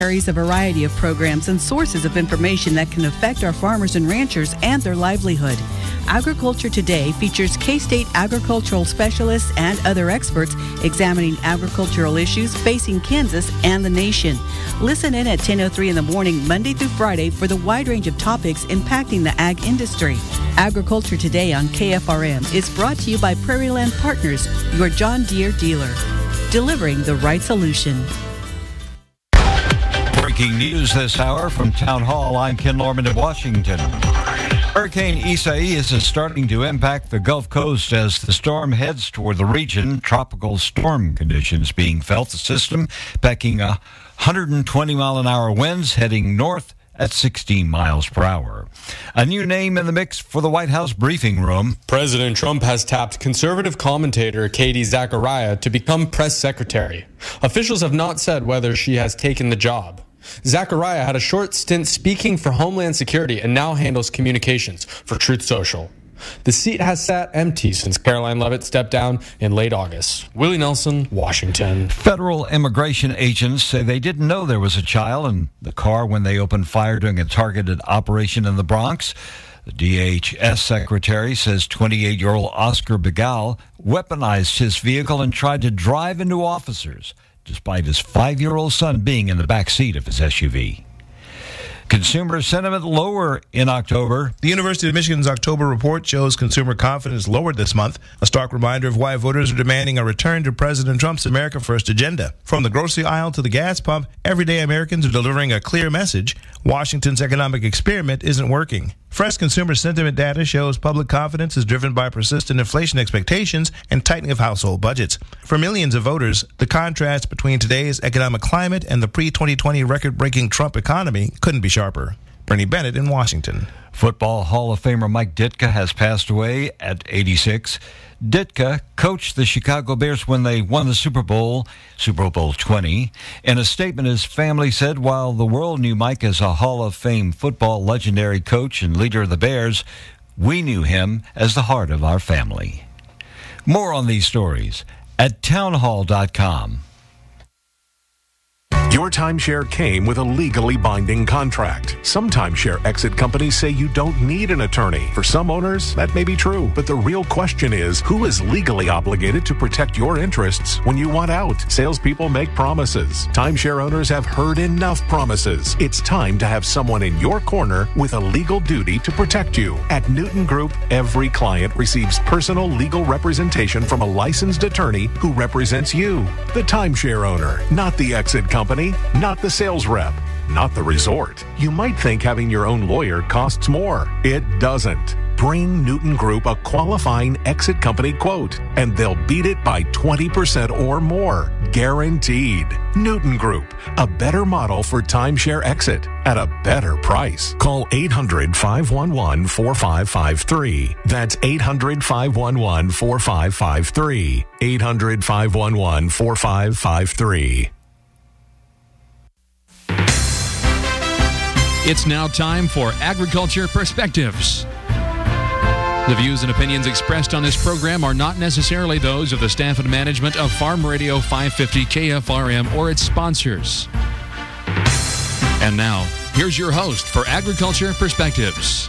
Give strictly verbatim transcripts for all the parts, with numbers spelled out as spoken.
carries a variety of programs and sources of information that can affect our farmers and ranchers and their livelihood. Agriculture Today features K-State agricultural specialists and other experts examining agricultural issues facing Kansas and the nation. Listen in at ten oh three in the morning, Monday through Friday, for the wide range of topics impacting the ag industry. Agriculture Today on K F R M is brought to you by Prairie Land Partners, your John Deere dealer, delivering the right solution. Breaking news this hour from Town Hall. I'm Ken Lorman in Washington. Hurricane Isaias is starting to impact the Gulf Coast as the storm heads toward the region. Tropical storm conditions being felt. The system packing one hundred twenty mile an hour winds heading north at sixteen miles per hour. A new name in the mix for the White House briefing room. President Trump has tapped conservative commentator Katie Zachariah to become press secretary. Officials have not said whether she has taken the job. Zachariah had a short stint speaking for Homeland Security and now handles communications for Truth Social. The seat has sat empty since Caroline Leavitt stepped down in late August. Willie Nelson, Washington. Federal immigration agents say they didn't know there was a child in the car when they opened fire during a targeted operation in the Bronx. The D H S secretary says twenty-eight-year-old Oscar Begal weaponized his vehicle and tried to drive into officers, despite his five-year-old son being in the back seat of his S U V. Consumer sentiment lower in October. The University of Michigan's October report shows consumer confidence lowered this month, a stark reminder of why voters are demanding a return to President Trump's America First agenda. From the grocery aisle to the gas pump, everyday Americans are delivering a clear message: Washington's economic experiment isn't working. Fresh consumer sentiment data shows public confidence is driven by persistent inflation expectations and tightening of household budgets. For millions of voters, the contrast between today's economic climate and the pre twenty twenty record-breaking Trump economy couldn't be sharper. Bernie Bennett in Washington. Football Hall of Famer Mike Ditka has passed away at eighty-six. Ditka coached the Chicago Bears when they won the Super Bowl, Super Bowl twenty. In a statement, his family said while the world knew Mike as a Hall of Fame football legendary coach and leader of the Bears, we knew him as the heart of our family. More on these stories at townhall dot com. Your timeshare came with a legally binding contract. Some timeshare exit companies say you don't need an attorney. For some owners, that may be true, but the real question is, who is legally obligated to protect your interests when you want out? Salespeople make promises. Timeshare owners have heard enough promises. It's time to have someone in your corner with a legal duty to protect you. At Newton Group, every client receives personal legal representation from a licensed attorney who represents you, the timeshare owner, not the exit company. Not the sales rep, not the resort. You might think having your own lawyer costs more. It doesn't. Bring Newton Group a qualifying exit company quote, and they'll beat it by twenty percent or more. Guaranteed. Newton Group, a better model for timeshare exit at a better price. Call eight hundred, five one one, four five five three. That's eight hundred, five one one, four five five three. eight hundred, five one one, four five five three. It's now time for Agriculture Perspectives. The views and opinions expressed on this program are not necessarily those of the staff and management of Farm Radio five fifty K F R M or its sponsors. And now, here's your host for Agriculture Perspectives.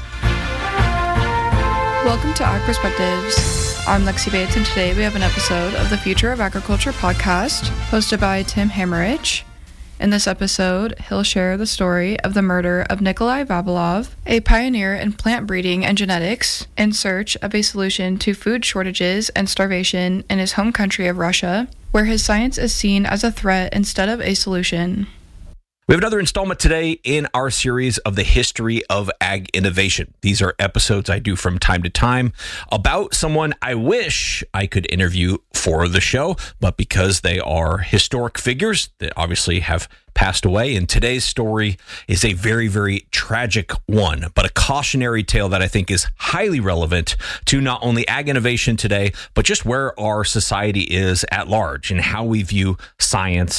Welcome to Ag Perspectives. I'm Lexi Bates, and today we have an episode of the Future of Agriculture podcast hosted by Tim Hammerich. In this episode, he'll share the story of the murder of Nikolai Vavilov, a pioneer in plant breeding and genetics, in search of a solution to food shortages and starvation in his home country of Russia, where his science is seen as a threat instead of a solution. We have another installment today in our series of the history of ag innovation. These are episodes I do from time to time about someone I wish I could interview for the show, but because they are historic figures that obviously have passed away. And today's story is a very, very tragic one, but a cautionary tale that I think is highly relevant to not only ag innovation today, but just where our society is at large and how we view science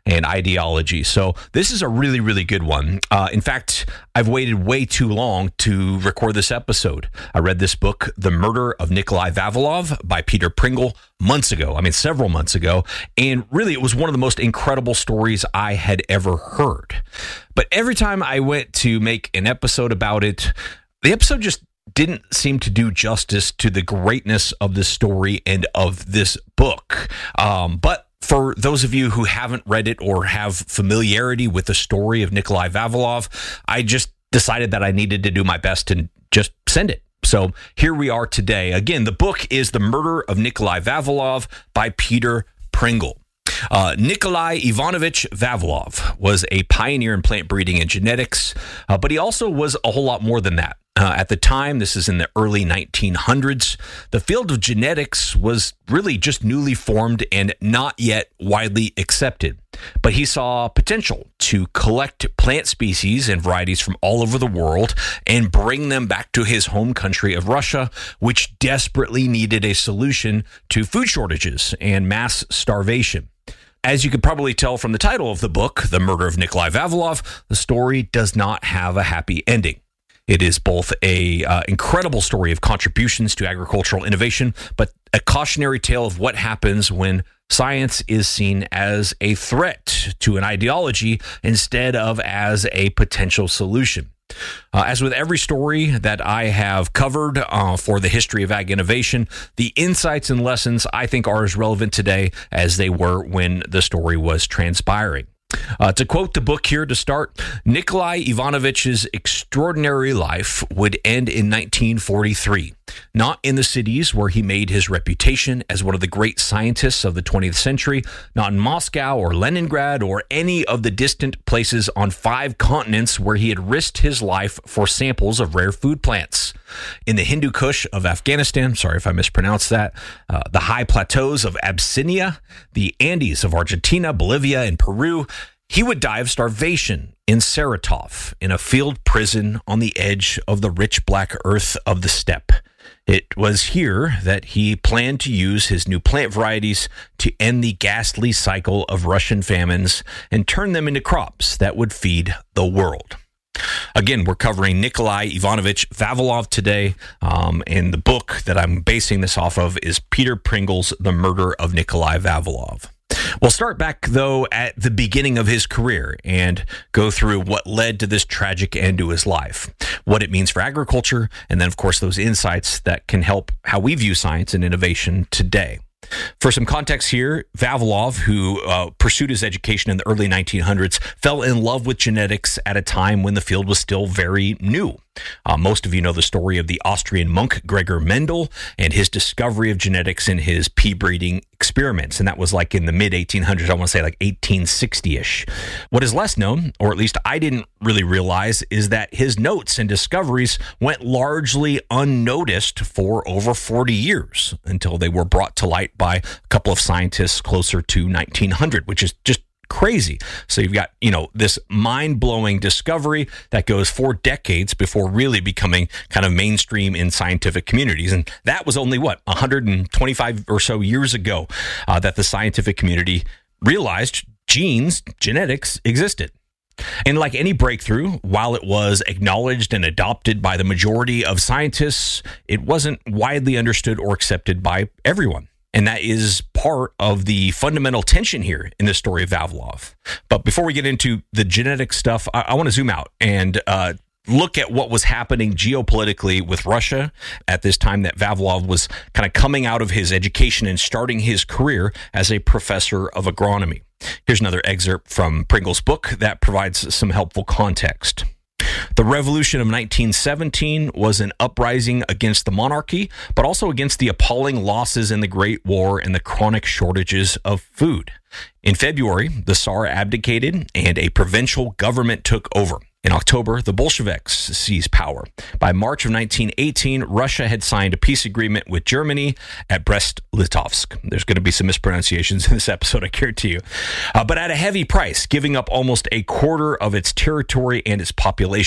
and ideology. So this is a really, really good one. Uh, in fact, I've waited way too long to record this episode. I read this book, The Murder of Nikolai Vavilov by Peter Pringle, months ago. I mean, several months ago. And really, it was one of the most incredible stories I had ever heard. But every time I went to make an episode about it, the episode just didn't seem to do justice to the greatness of this story and of this book. Um, but for those of you who haven't read it or have familiarity with the story of Nikolai Vavilov, I just decided that I needed to do my best to just send it. So here we are today. Again, the book is The Murder of Nikolai Vavilov by Peter Pringle. Uh, Nikolai Ivanovich Vavilov was a pioneer in plant breeding and genetics, uh, but he also was a whole lot more than that. Uh, at the time, this is in the early nineteen hundreds, the field of genetics was really just newly formed and not yet widely accepted. But he saw potential to collect plant species and varieties from all over the world and bring them back to his home country of Russia, which desperately needed a solution to food shortages and mass starvation. As you could probably tell from the title of the book, The Murder of Nikolai Vavilov, the story does not have a happy ending. It is both a uh, incredible story of contributions to agricultural innovation, but a cautionary tale of what happens when science is seen as a threat to an ideology instead of as a potential solution. Uh, as with every story that I have covered uh, for the history of ag innovation, the insights and lessons I think are as relevant today as they were when the story was transpiring. Uh, to quote the book here to start, Nikolai Ivanovich's extraordinary life would end in nineteen forty-three, not in the cities where he made his reputation as one of the great scientists of the twentieth century, not in Moscow or Leningrad or any of the distant places on five continents where he had risked his life for samples of rare food plants. In the Hindu Kush of Afghanistan, sorry if I mispronounced that, uh, the high plateaus of Abyssinia, the Andes of Argentina, Bolivia, and Peru, he would die of starvation in Saratov, in a field prison on the edge of the rich black earth of the steppe. It was here that he planned to use his new plant varieties to end the ghastly cycle of Russian famines and turn them into crops that would feed the world. Again, we're covering Nikolai Ivanovich Vavilov today, um, and the book that I'm basing this off of is Peter Pringle's The Murder of Nikolai Vavilov. We'll start back, though, at the beginning of his career and go through what led to this tragic end to his life, what it means for agriculture, and then, of course, those insights that can help how we view science and innovation today. For some context here, Vavilov, who uh, pursued his education in the early nineteen hundreds, fell in love with genetics at a time when the field was still very new. Uh, most of you know the story of the Austrian monk Gregor Mendel and his discovery of genetics in his pea breeding experiments. And that was like in the mid eighteen hundreds, I want to say like eighteen sixty-ish. What is less known, or at least I didn't really realize, is that his notes and discoveries went largely unnoticed for over forty years until they were brought to light by a couple of scientists closer to nineteen hundred, which is just crazy. So you've got, you know, this mind-blowing discovery that goes for decades before really becoming kind of mainstream in scientific communities. And that was only, what, one hundred twenty-five or so years ago uh, that the scientific community realized genes, genetics, existed. And like any breakthrough, while it was acknowledged and adopted by the majority of scientists, it wasn't widely understood or accepted by everyone. And that is part of the fundamental tension here in the story of Vavilov. But before we get into the genetic stuff, I, I want to zoom out and uh, look at what was happening geopolitically with Russia at this time that Vavilov was kind of coming out of his education and starting his career as a professor of agronomy. Here's another excerpt from Pringle's book that provides some helpful context. The revolution of nineteen seventeen was an uprising against the monarchy, but also against the appalling losses in the Great War and the chronic shortages of food. In February, the Tsar abdicated and a provincial government took over. In October, the Bolsheviks seized power. By March of nineteen eighteen, Russia had signed a peace agreement with Germany at Brest-Litovsk. There's going to be some mispronunciations in this episode, I guarantee you. Uh, but at a heavy price, giving up almost a quarter of its territory and its population.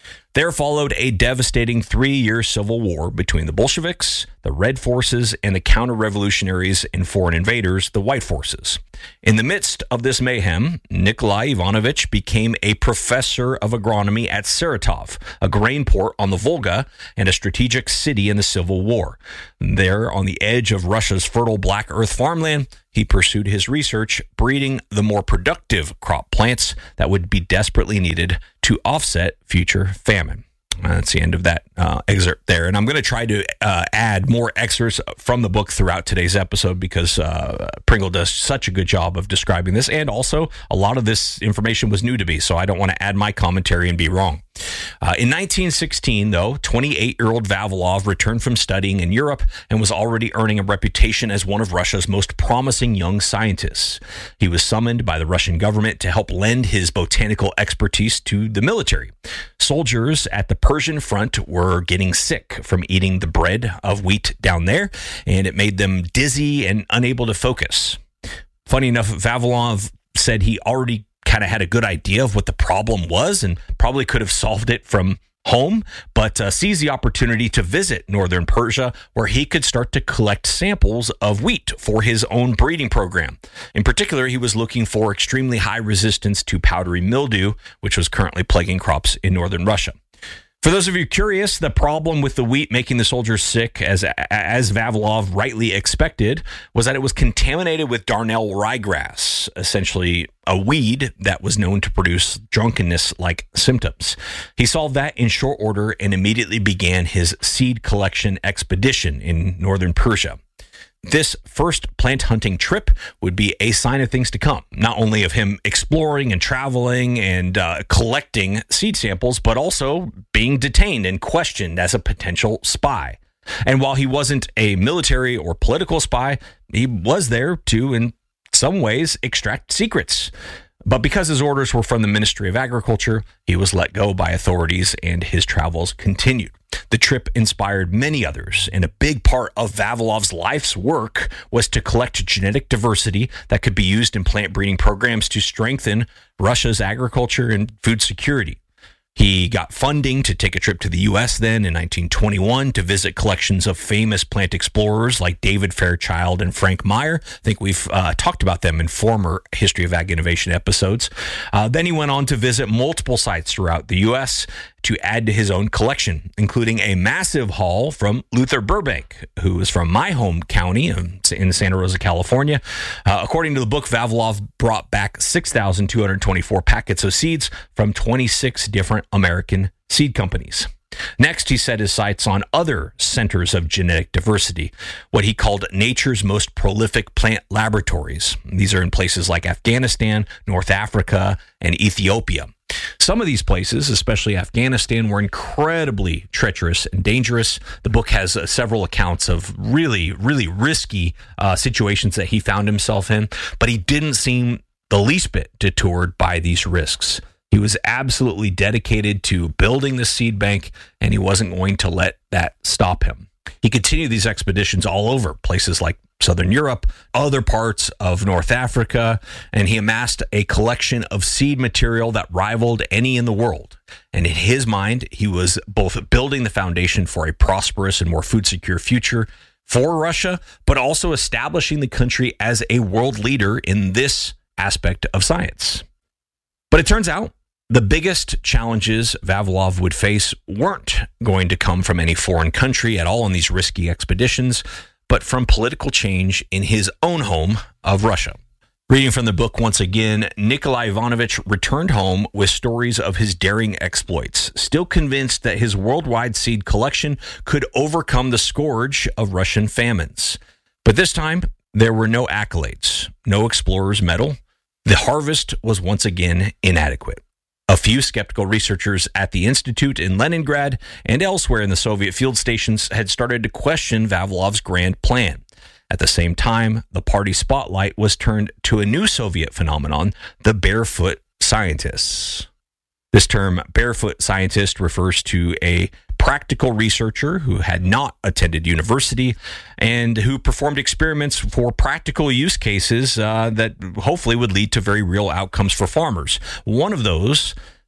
There followed a devastating three-year civil war between the Bolsheviks, the Red Forces, and the counter-revolutionaries and foreign invaders, the White Forces. In the midst of this mayhem, Nikolai Ivanovich became a professor of agronomy at Saratov, a grain port on the Volga and a strategic city in the Civil War. There, on the edge of Russia's fertile black earth farmland, he pursued his research, breeding the more productive crop plants that would be desperately needed to offset future famine. That's the end of that uh, excerpt there. And I'm going to try to uh, add more excerpts from the book throughout today's episode because uh, Pringle does such a good job of describing this. And also, a lot of this information was new to me, so I don't want to add my commentary and be wrong. Uh, in nineteen sixteen, though, twenty-eight-year-old Vavilov returned from studying in Europe and was already earning a reputation as one of Russia's most promising young scientists. He was summoned by the Russian government to help lend his botanical expertise to the military. Soldiers at the Persian front were getting sick from eating the bread of wheat down there, and it made them dizzy and unable to focus. Funny enough, Vavilov said he already kind of had a good idea of what the problem was and probably could have solved it from home, but uh, seized the opportunity to visit northern Persia, where he could start to collect samples of wheat for his own breeding program. In particular, he was looking for extremely high resistance to powdery mildew, which was currently plaguing crops in northern Russia. For those of you curious, the problem with the wheat making the soldiers sick, as as Vavilov rightly expected, was that it was contaminated with darnel ryegrass, essentially a weed that was known to produce drunkenness-like symptoms. He solved that in short order and immediately began his seed collection expedition in northern Persia. This first plant hunting trip would be a sign of things to come, not only of him exploring and traveling and uh, collecting seed samples, but also being detained and questioned as a potential spy. And while he wasn't a military or political spy, he was there to, in some ways, extract secrets. But because his orders were from the Ministry of Agriculture, he was let go by authorities and his travels continued. The trip inspired many others, and a big part of Vavilov's life's work was to collect genetic diversity that could be used in plant breeding programs to strengthen Russia's agriculture and food security. He got funding to take a trip to the U S then in nineteen twenty-one to visit collections of famous plant explorers like David Fairchild and Frank Meyer. I think we've uh, talked about them in former History of Ag Innovation episodes. Uh, then he went on to visit multiple sites throughout the U S to add to his own collection, including a massive haul from Luther Burbank, who is from my home county in Santa Rosa, California. Uh, according to the book, Vavilov brought back six thousand two hundred twenty-four packets of seeds from twenty-six different American seed companies. Next, he set his sights on other centers of genetic diversity, what he called nature's most prolific plant laboratories. These are in places like Afghanistan, North Africa, and Ethiopia. Some of these places, especially Afghanistan, were incredibly treacherous and dangerous. The book has uh, several accounts of really, really risky uh, situations that he found himself in, but he didn't seem the least bit detoured by these risks. He was absolutely dedicated to building the seed bank, and he wasn't going to let that stop him. He continued these expeditions all over, places like Southern Europe, other parts of North Africa, and he amassed a collection of seed material that rivaled any in the world. And in his mind, he was both building the foundation for a prosperous and more food secure future for Russia, but also establishing the country as a world leader in this aspect of science. But it turns out the biggest challenges Vavilov would face weren't going to come from any foreign country at all on these risky expeditions, but from political change in his own home of Russia. Reading from the book once again, Nikolai Ivanovich returned home with stories of his daring exploits, still convinced that his worldwide seed collection could overcome the scourge of Russian famines. But this time, there were no accolades, no explorer's medal. The harvest was once again inadequate. A few skeptical researchers at the Institute in Leningrad and elsewhere in the Soviet field stations had started to question Vavilov's grand plan. At the same time, the party spotlight was turned to a new Soviet phenomenon, the barefoot scientists. This term, barefoot scientist, refers to a practical researcher who had not attended university and who performed experiments for practical use cases uh, that hopefully would lead to very real outcomes for farmers. One of those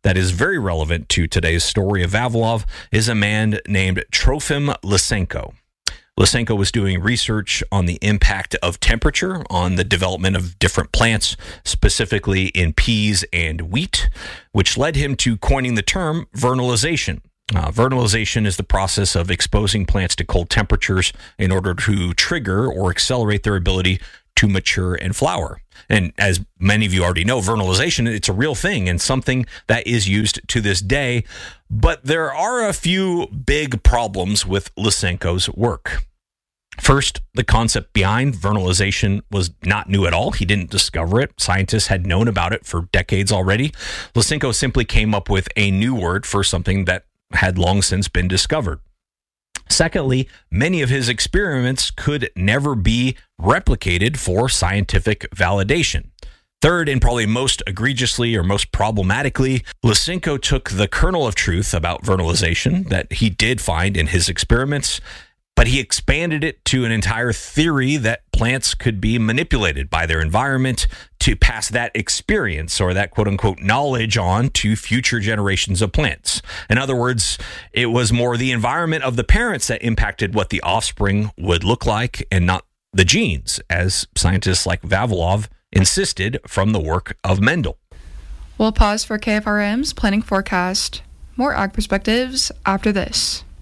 that is very relevant to today's story of Vavilov is a man named Trofim Lysenko. Lysenko was doing research on the impact of temperature on the development of different plants, specifically in peas and wheat, which led him to coining the term vernalization. Uh, vernalization is the process of exposing plants to cold temperatures in order to trigger or accelerate their ability to mature and flower. And as many of you already know, vernalization, it's a real thing and something that is used to this day. But there are a few big problems with Lysenko's work. First, the concept behind vernalization was not new at all. He didn't discover it. Scientists had known about it for decades already. Lysenko simply came up with a new word for something that had long since been discovered. Secondly, many of his experiments could never be replicated for scientific validation. Third, and probably most egregiously or most problematically, Lysenko took the kernel of truth about vernalization that he did find in his experiments, but he expanded it to an entire theory that plants could be manipulated by their environment to pass that experience or that quote-unquote knowledge on to future generations of plants. In other words, it was more the environment of the parents that impacted what the offspring would look like and not the genes, as scientists like Vavilov insisted from the work of Mendel. We'll pause for K F R M's planning forecast. More Ag Perspectives after this.